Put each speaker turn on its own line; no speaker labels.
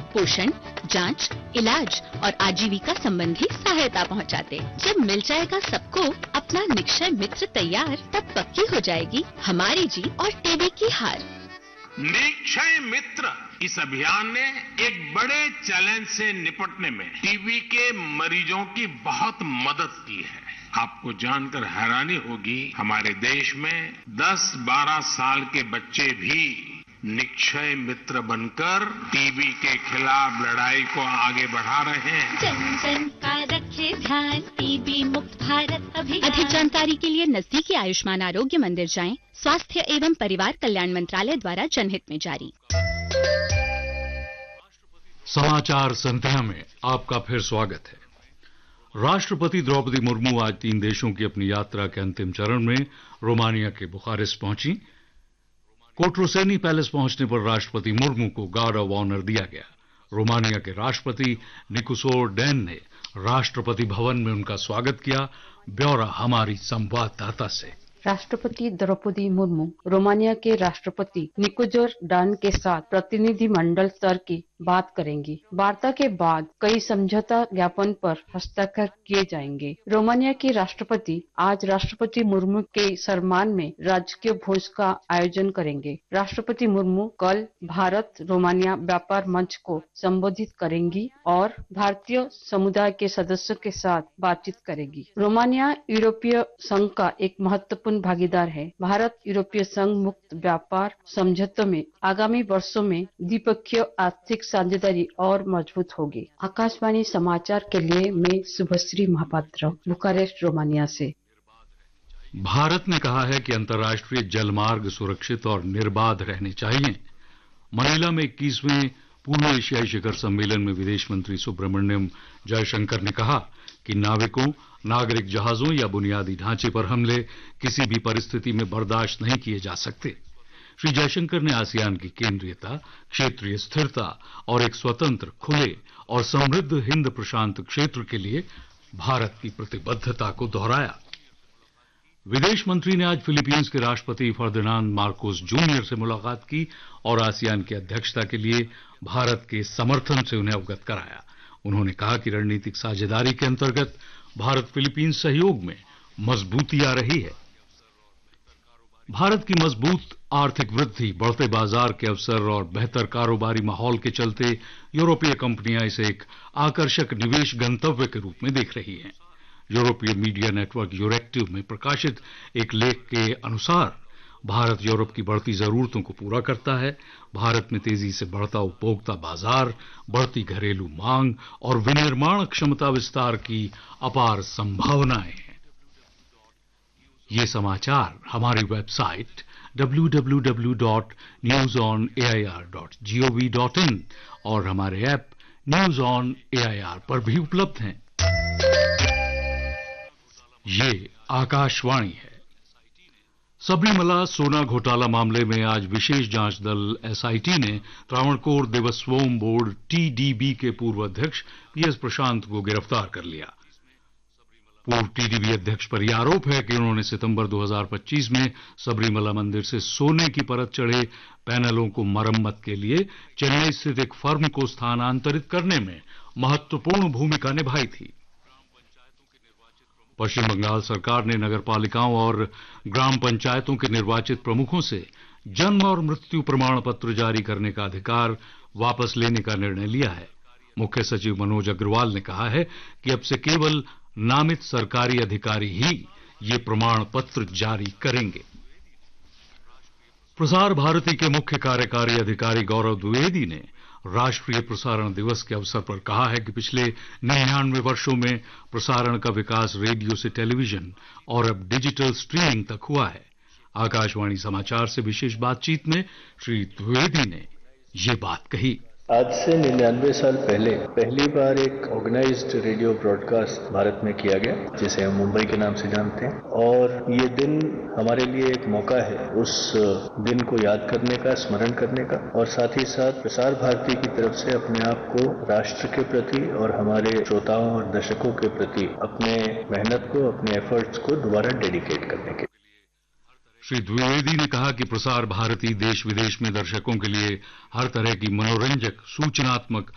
पोषण, जांच, इलाज और आजीविका संबंधी सहायता पहुंचाते। जब मिल जाएगा सबको अपना निक्षय मित्र तैयार, तब पक्की हो जाएगी हमारी जीत और टीबी की हार।
निक्षय मित्र इस अभियान ने एक बड़े चैलेंज से निपटने में टीबी के मरीजों की बहुत मदद की है। आपको जानकर हैरानी होगी, हमारे देश में 10-12 साल के बच्चे भी निक्षय मित्र बनकर टीबी के खिलाफ लड़ाई को आगे बढ़ा रहे हैं।
जन जन का रखे ध्यान, टीबी मुक्त भारत अभियान। अधिक जानकारी के लिए नजदीकी आयुष्मान आरोग्य मंदिर जाएं। स्वास्थ्य एवं परिवार कल्याण मंत्रालय द्वारा जनहित में जारी।
समाचार संध्या में आपका फिर स्वागत है। राष्ट्रपति द्रौपदी मुर्मू आज 3 देशों की अपनी यात्रा के अंतिम चरण में रोमानिया के बुखारेस्ट पहुंची। कोट्रोसेनी पैलेस पहुंचने पर राष्ट्रपति मुर्मू को गार्ड ऑफ ऑनर दिया गया। रोमानिया के राष्ट्रपति निकोसोर डैन ने राष्ट्रपति भवन में उनका स्वागत किया। ब्यौरा हमारी संवाददाता से।
राष्ट्रपति द्रौपदी मुर्मू रोमानिया के राष्ट्रपति निकोजोर डान के साथ प्रतिनिधि मंडल स्तर की बात करेंगी। वार्ता के बाद कई समझौता ज्ञापन पर हस्ताक्षर किए जाएंगे। रोमानिया के राष्ट्रपति आज राष्ट्रपति मुर्मू के सम्मान में राजकीय भोज का आयोजन करेंगे। राष्ट्रपति मुर्मू कल भारत रोमानिया व्यापार मंच को संबोधित करेंगी और भारतीय समुदाय के सदस्यों के साथ बातचीत करेगी। रोमानिया यूरोपीय संघ का एक महत्वपूर्ण भागीदार है। भारत यूरोपीय संघ मुक्त व्यापार समझौतों में आगामी वर्षों में द्विपक्षीय आर्थिक साझेदारी और मजबूत होगी। आकाशवाणी समाचार के लिए मैं शुभश्री महापात्र, बुखारेस्ट, रोमानिया से।
भारत ने कहा है कि अंतर्राष्ट्रीय जलमार्ग सुरक्षित और निर्बाध रहने चाहिए। मनीला में 21वें पूर्व एशियाई शिखर सम्मेलन में विदेश मंत्री सुब्रमण्यम जयशंकर ने कहा कि नाविकों, नागरिक जहाजों या बुनियादी ढांचे पर हमले किसी भी परिस्थिति में बर्दाश्त नहीं किए जा सकते। श्री जयशंकर ने आसियान की केंद्रीयता, क्षेत्रीय स्थिरता और एक स्वतंत्र, खुले और समृद्ध हिंद प्रशांत क्षेत्र के लिए भारत की प्रतिबद्धता को दोहराया। विदेश मंत्री ने आज फिलीपींस के राष्ट्रपति फर्दिनांड मार्कोस जूनियर से मुलाकात की और आसियान की अध्यक्षता के लिए भारत के समर्थन से उन्हें अवगत कराया। उन्होंने कहा कि रणनीतिक साझेदारी के अंतर्गत भारत फिलीपींस सहयोग में मजबूती आ रही है। भारत की मजबूत आर्थिक वृद्धि, बढ़ते बाजार के अवसर और बेहतर कारोबारी माहौल के चलते यूरोपीय कंपनियां इसे एक आकर्षक निवेश गंतव्य के रूप में देख रही हैं। यूरोपीय मीडिया नेटवर्क यूरेक्टिव में प्रकाशित एक लेख के अनुसार भारत यूरोप की बढ़ती जरूरतों को पूरा करता है। भारत में तेजी से बढ़ता उपभोक्ता बाजार, बढ़ती घरेलू मांग और विनिर्माण क्षमता विस्तार की अपार संभावनाएं हैं। ये समाचार हमारी वेबसाइट www.newsonair.gov.in और हमारे ऐप न्यूज ऑन एआईआर पर भी उपलब्ध हैं। ये आकाशवाणी है। सबरीमला सोना घोटाला मामले में आज विशेष जांच दल एसआईटी ने त्रावणकोर देवस्थोम बोर्ड टीडीबी के पूर्व अध्यक्ष पीएस प्रशांत को गिरफ्तार कर लिया। पूर्व टीडीबी अध्यक्ष पर यह आरोप है कि उन्होंने सितंबर 2025 में सबरीमला मंदिर से सोने की परत चढ़े पैनलों को मरम्मत के लिए चेन्नई स्थित एक फर्म को स्थानांतरित करने में महत्वपूर्ण भूमिका निभाई थी। पश्चिम बंगाल सरकार ने नगरपालिकाओं और ग्राम पंचायतों के निर्वाचित प्रमुखों से जन्म और मृत्यु प्रमाण पत्र जारी करने का अधिकार वापस लेने का निर्णय लिया है। मुख्य सचिव मनोज अग्रवाल ने कहा है कि अब से केवल नामित सरकारी अधिकारी ही ये प्रमाण पत्र जारी करेंगे। प्रसार भारती के मुख्य कार्यकारी अधिकारी गौरव द्विवेदी ने राष्ट्रीय प्रसारण दिवस के अवसर पर कहा है कि पिछले 99 वर्षों में प्रसारण का विकास रेडियो से टेलीविजन और अब डिजिटल स्ट्रीमिंग तक हुआ है। आकाशवाणी समाचार से विशेष बातचीत में श्री द्विवेदी ने ये बात कही।
आज से 99 साल पहले पहली बार एक ऑर्गेनाइज्ड रेडियो ब्रॉडकास्ट भारत में किया गया, जिसे हम मुंबई के नाम से जानते हैं। और ये दिन हमारे लिए एक मौका है उस दिन को याद करने का, स्मरण करने का, और साथ ही साथ प्रसार भारती की तरफ से अपने आप को राष्ट्र के प्रति और हमारे श्रोताओं और दर्शकों के प्रति अपने मेहनत को, अपने एफर्ट्स को दोबारा डेडिकेट करने के।
श्री द्विवेदी ने कहा कि प्रसार भारती देश विदेश में दर्शकों के लिए हर तरह की मनोरंजक, सूचनात्मक